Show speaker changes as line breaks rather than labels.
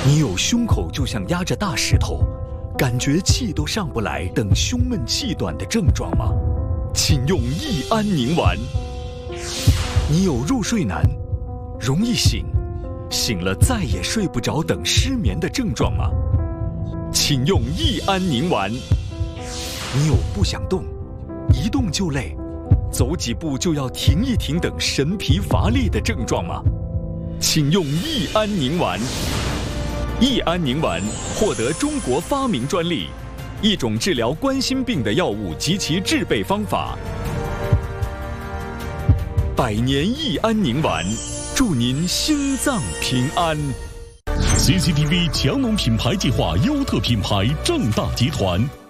你有胸口就像压着大石头，感觉气都上不来等胸闷气短的症状吗？请用益安宁丸。你有入睡难、容易醒、醒了再也睡不着等失眠的症状吗？请用益安宁丸。你有不想动、一动就累、走几步就要停一停等神疲乏力的症状吗？请用益安宁丸。益安宁丸获得中国发明专利，一种治疗冠心病的药物及其制备方法。100年益安宁丸，祝您心脏平安。
CCTV 强农品牌计划优特品牌正大集团。